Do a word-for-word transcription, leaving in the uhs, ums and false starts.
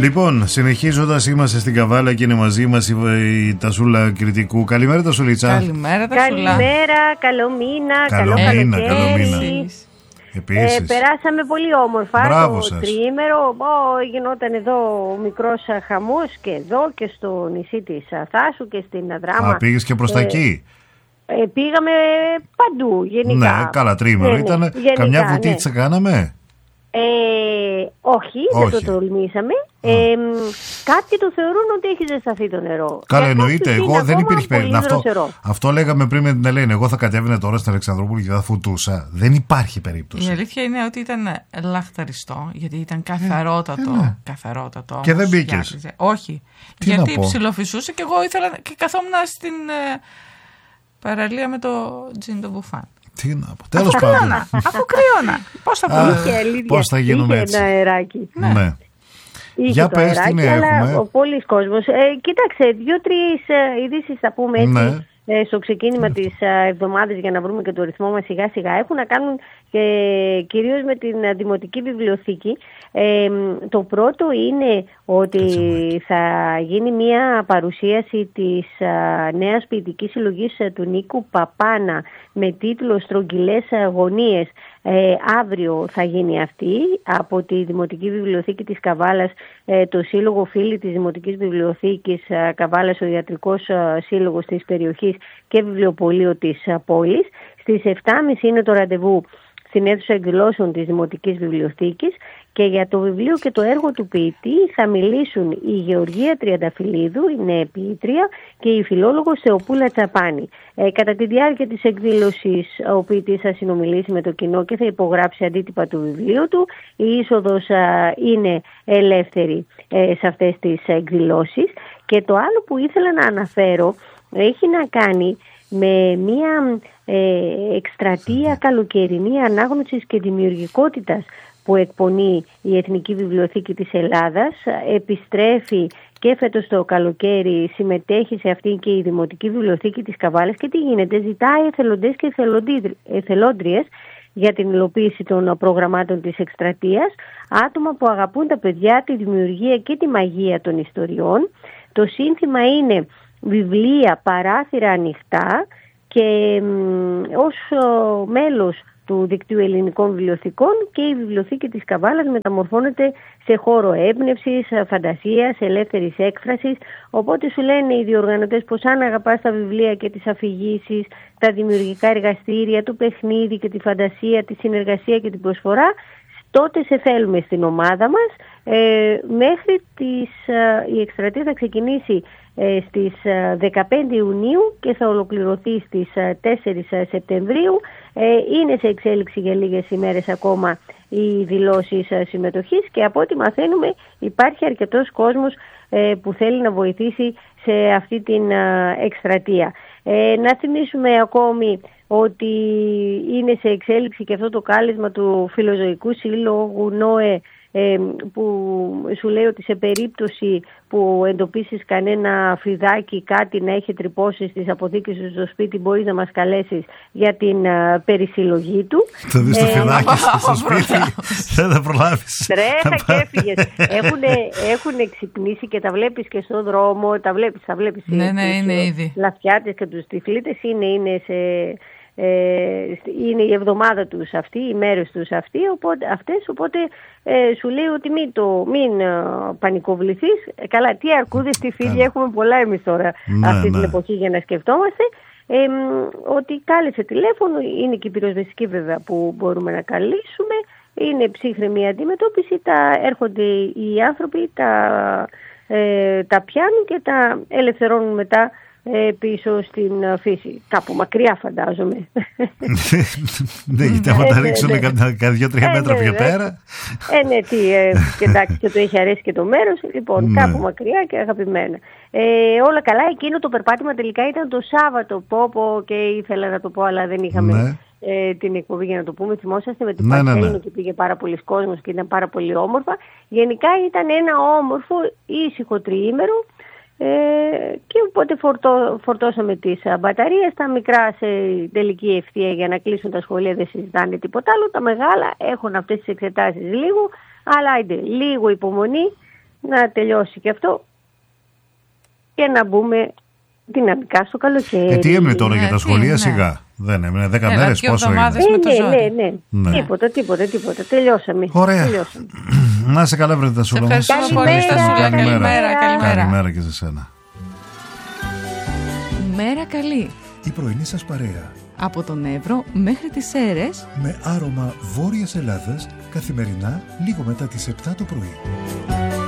Λοιπόν, συνεχίζοντας, είμαστε στην Καβάλα και είναι μαζί μας η, η Τασούλα Κρητικού. Καλημέρα, Τασουλίτσα. Καλημέρα, Τασούλα. Καλημέρα, καλό μήνα, καλό, καλό μήνα, καλοκαίρι. καλό μήνα. Επίσης. Ε, περάσαμε πολύ όμορφα. Μπράβο το σας. τριήμερο. Ω, γινόταν εδώ ο μικρός χαμός και εδώ και στο νησί της Θάσου και στην Αδράμα. Α, πήγες και προς τα εκεί. Ε, ε, πήγαμε παντού γενικά. Ναι, καλά, τριήμερο ναι, ήταν. ναι, γενικά, καμιά βουτίτσα ναι. κάναμε. Ε, όχι, όχι, δεν το τολμήσαμε. Ε, κάποιοι το θεωρούν ότι έχει ζεσταθεί το νερό. Καλά, Για εννοείται. Εγώ δεν υπήρχε περίπτωση. Αυτό, αυτό λέγαμε πριν με την Ελένη. Εγώ θα κατέβαινε τώρα στην Αλεξανδρούπολη και θα φουτούσα. Δεν υπάρχει περίπτωση. Η αλήθεια είναι ότι ήταν λαχταριστό, γιατί ήταν καθαρότατο. Ε, ε, καθαρότατο και δεν μπήκες. Όχι. Τι γιατί ψιλοφυσούσε και εγώ ήθελα και καθόμουν στην ε, παραλία με το τζιν το μπουφάν. Τι να πω. Τέλος πάντων. Αφού κρύωνα. Πώς θα πούμε. Πώς θα γίνουμε έτσι. Είχε ένα αεράκι. Ναι. ναι. Είχε Για το πες, αεράκι, τι αλλά έχουμε. ο πολλής κόσμος. Ε, κοίταξε, δύο-τρεις ε, ειδήσεις θα πούμε έτσι. Ναι. Στο ξεκίνημα της εβδομάδας για να βρούμε και το ρυθμό μας σιγά σιγά έχουν να κάνουν και κυρίως με την Δημοτική Βιβλιοθήκη. Ε, το πρώτο είναι ότι θα γίνει μια παρουσίαση της α, νέας ποιητικής συλλογής του Νίκου Παπάνα με τίτλο «Στρογγυλές γωνίες». Ε, αύριο θα γίνει αυτή από τη Δημοτική Βιβλιοθήκη της Καβάλας, ε, το Σύλλογο Φίλοι της Δημοτικής Βιβλιοθήκης ε, Καβάλας, ο Ιατρικός ε, Σύλλογος της περιοχής και Βιβλιοπωλείο της ε, πόλης. Στις επτά και μισή είναι το ραντεβού στην αίθουσα εκδηλώσεων της Δημοτικής Βιβλιοθήκης και για το βιβλίο και το έργο του ποιητή θα μιλήσουν η Γεωργία Τριανταφυλλίδου, είναι ποιήτρια, και η φιλόλογος Θεοπούλα Τσαπάνη. Ε, κατά τη διάρκεια της εκδήλωσης ο ποιητής θα συνομιλήσει με το κοινό και θα υπογράψει αντίτυπα του βιβλίου του. Η είσοδος α, είναι ελεύθερη ε, σε αυτές τις εκδηλώσεις. Και το άλλο που ήθελα να αναφέρω έχει να κάνει με μια ε, εκστρατεία καλοκαιρινή ανάγνωσης και δημιουργικότητας που εκπονεί η Εθνική Βιβλιοθήκη της Ελλάδας. Επιστρέφει και φέτος το καλοκαίρι, συμμετέχει σε αυτή και η Δημοτική Βιβλιοθήκη της Καβάλας. Και τι γίνεται, ζητάει εθελοντές και εθελόντριες για την υλοποίηση των προγραμμάτων της εκστρατείας, άτομα που αγαπούν τα παιδιά, τη δημιουργία και τη μαγεία των ιστοριών. Το σύνθημα είναι βιβλία, παράθυρα ανοιχτά, και μ, ως ο, μέλος του Δικτύου Ελληνικών Βιβλιοθηκών και η Βιβλιοθήκη της Καβάλας μεταμορφώνεται σε χώρο έμπνευσης, φαντασίας, ελεύθερης έκφρασης. Οπότε σου λένε οι διοργανωτές πως αν αγαπάς τα βιβλία και τις αφηγήσεις, τα δημιουργικά εργαστήρια, το παιχνίδι και τη φαντασία, τη συνεργασία και την προσφορά, τότε σε θέλουμε στην ομάδα μας. Ε, μέχρι τις, ε, η εκστρατεία θα ξεκινήσει ε, στις ε, δεκαπέντε Ιουνίου και θα ολοκληρωθεί στις ε, τέσσερις Σεπτεμβρίου. Ε, είναι σε εξέλιξη για λίγες ημέρες ακόμα οι δηλώσεις ε, συμμετοχής και από ό,τι μαθαίνουμε υπάρχει αρκετός κόσμος ε, που θέλει να βοηθήσει σε αυτή την ε, εκστρατεία. Ε, να θυμίσουμε ακόμη ότι είναι σε εξέλιξη και αυτό το κάλεσμα του Φιλοζωικού Σύλλογου ΝΟΕ, ε, που σου λέει ότι σε περίπτωση που εντοπίσεις κανένα φιδάκι, κάτι να έχει τρυπώσει στις αποθήκες σου στο σπίτι, μπορείς να μας καλέσεις για την uh, περισυλλογή του. Θα δεις το φιδάκι στο σπίτι, δεν θα προλάβεις. Τρέχα και έφυγες. Έχουν ξυπνήσει και τα βλέπεις και στον δρόμο, τα βλέπεις, τα βλέπεις. Ναι, ναι, είναι ήδη. Λαφιάτες και τους τυφλίτες είναι, είναι σε... Ε, είναι η εβδομάδα τους αυτή, οι μέρες τους αυτή, οπότε, αυτές, οπότε ε, σου λέει ότι μην, το, μην ε, πανικοβληθείς. Ε, καλά, τι αρκούδες, τι φίλοι, έχουμε πολλά εμείς τώρα ναι, αυτή ναι. την εποχή για να σκεφτόμαστε. Ε, ότι κάλεσε τηλέφωνο, είναι και η πυροσβεστική βέβαια που μπορούμε να καλήσουμε, είναι ψύχρεμη αντιμετώπιση, τα έρχονται οι άνθρωποι, τα, ε, τα πιάνουν και τα ελευθερώνουν μετά πίσω στην φύση. Κάπου μακριά φαντάζομαι. Ναι, γιατί άμα τα ρίξουν κατά δύο-τρία μέτρα πιο πέρα. Ε, ναι, τι, εντάξει, και το έχει αρέσει και το μέρος. Λοιπόν, κάπου μακριά και αγαπημένα. Όλα καλά, εκείνο το περπάτημα τελικά ήταν το Σάββατο. Πω πω και ήθελα να το πω, αλλά δεν είχαμε την εκπομπή για να το πούμε. Θυμόσαστε με την Παρσέλινο και πήγε πάρα πολλοί κόσμος και ήταν πάρα πολύ όμορφα. Γενικά ήταν ένα όμορφο ήσυχο τριήμερο. Ε, και οπότε φορτώ, φορτώσαμε τις μπαταρίες. Τα μικρά σε τελική ευθεία για να κλείσουν τα σχολεία, δεν συζητάνε τίποτα άλλο. Τα μεγάλα έχουν αυτές τις εξετάσεις λίγο, αλλά είναι λίγο υπομονή να τελειώσει και αυτό και να μπούμε δυναμικά στο καλοκαίρι. Ε, τι έμεινε τώρα ναι, για τα σχολεία, ναι. Σιγά. Δεν έμεινε δέκα Έλα, μέρες, πόσο είναι. Ναι, ναι, ναι, ναι. ναι. Τίποτα, τίποτα, τίποτα. Τελειώσαμε. Ωραία. Τελειώσαμε. Να είσαι καλά, βρε τα σούλα μας. Ευχαριστούμε πολύ, Στασούλα. Καλημέρα. Καλημέρα και σε σένα. Μέρα καλή. Η πρωινή σας παρέα. Από τον Εύρο μέχρι τις Σέρρες. Με άρωμα Βόρειας Ελλάδας, καθημερινά λίγο μετά τις επτά το πρωί.